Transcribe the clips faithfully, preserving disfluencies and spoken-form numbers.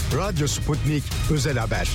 Radyo Sputnik Özel Haber.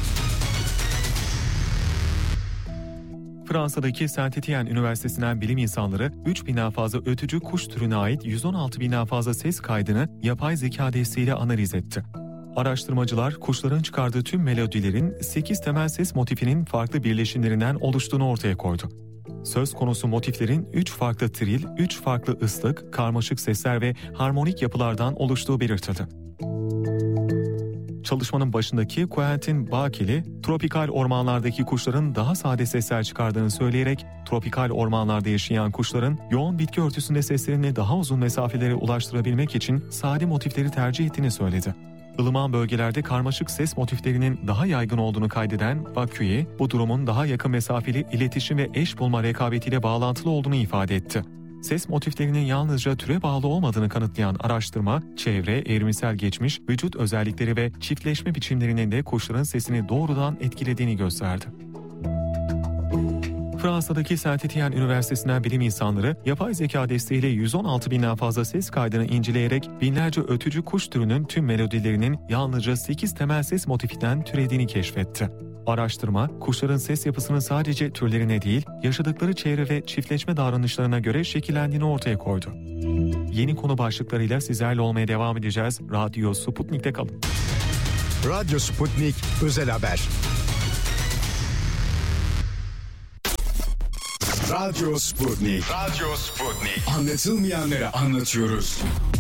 Fransa'daki Saint Etienne Üniversitesi'nden bilim insanları üç binden fazla ötücü kuş türüne ait yüz on altı binden fazla ses kaydını yapay zeka desteğiyle analiz etti. Araştırmacılar kuşların çıkardığı tüm melodilerin sekiz temel ses motifinin farklı birleşimlerinden oluştuğunu ortaya koydu. Söz konusu motiflerin üç farklı tril, üç farklı ıslık, karmaşık sesler ve harmonik yapılardan oluştuğu belirtildi. Çalışmanın başındaki Quentin Bakeli, tropikal ormanlardaki kuşların daha sade sesler çıkardığını söyleyerek, tropikal ormanlarda yaşayan kuşların yoğun bitki örtüsünde seslerini daha uzun mesafelere ulaştırabilmek için sade motifleri tercih ettiğini söyledi. Ilıman bölgelerde karmaşık ses motiflerinin daha yaygın olduğunu kaydeden Baküye, bu durumun daha yakın mesafeli iletişim ve eş bulma rekabetiyle bağlantılı olduğunu ifade etti. Ses motiflerinin yalnızca türe bağlı olmadığını kanıtlayan araştırma, çevre, evrimsel geçmiş, vücut özellikleri ve çiftleşme biçimlerinin de kuşların sesini doğrudan etkilediğini gösterdi. Fransa'daki Saint Etienne Üniversitesi'nden bilim insanları, yapay zeka desteğiyle yüz on altı binden fazla ses kaydını inceleyerek binlerce ötücü kuş türünün tüm melodilerinin yalnızca sekiz temel ses motifinden türediğini keşfetti. Araştırma, kuşların ses yapısının sadece türlerine değil, yaşadıkları çevre ve çiftleşme davranışlarına göre şekillendiğini ortaya koydu. Yeni konu başlıklarıyla sizlerle olmaya devam edeceğiz. Radyo Sputnik'te kalın. Radyo Sputnik Özel Haber. Radyo Sputnik. Radyo Sputnik. Anlatılmayanları anlatıyoruz.